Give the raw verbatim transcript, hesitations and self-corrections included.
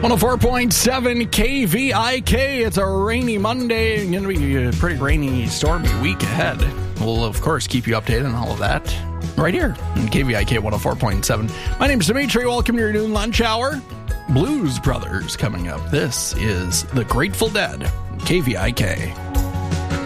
one oh four point seven K V I K. It's a rainy Monday. Going to be a pretty rainy, stormy week ahead. We'll, of course, keep you updated on all of that right here on K V I K one oh four point seven. My name's Dimitri. Welcome to your noon lunch hour. Blues Brothers coming up. This is The Grateful Dead, K V I K.